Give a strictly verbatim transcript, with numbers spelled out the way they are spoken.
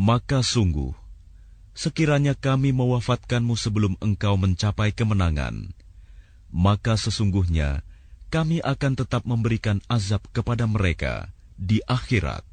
Maka sungguh, sekiranya kami mewafatkanmu sebelum engkau mencapai kemenangan, maka sesungguhnya kami akan tetap memberikan azab kepada mereka di akhirat.